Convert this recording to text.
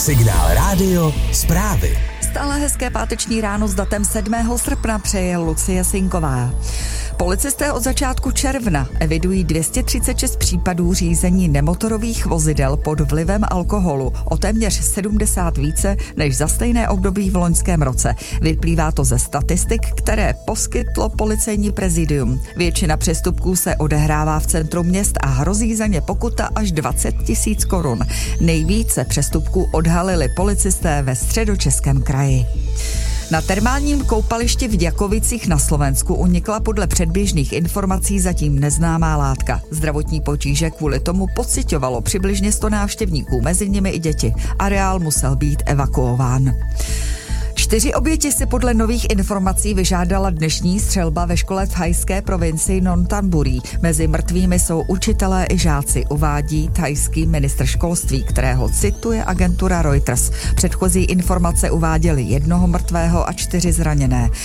Signál Rádio zprávy. Stále hezké páteční ráno s datem 7. srpna přeje Lucie Sinková. Policisté od začátku června evidují 236 případů řízení nemotorových vozidel pod vlivem alkoholu, o téměř 70 více než za stejné období v loňském roce. Vyplývá to ze statistik, které poskytlo policejní prezidium. Většina přestupků se odehrává v centru měst a hrozí za ně pokuta až 20 000 korun. Nejvíce přestupků odhalili policisté ve Středočeském kraji. Na termálním koupališti v Děkovicích na Slovensku unikla podle předběžných informací zatím neznámá látka. Zdravotní potíže kvůli tomu pociťovalo přibližně 100 návštěvníků, mezi nimi i děti. Areál musel být evakuován. 4 oběti si podle nových informací vyžádala dnešní střelba ve škole v thajské provincii Nonthaburi. Mezi mrtvými jsou učitelé i žáci, uvádí thajský ministr školství, kterého cituje agentura Reuters. Předchozí informace uváděly 1 mrtvého a 4 zraněné.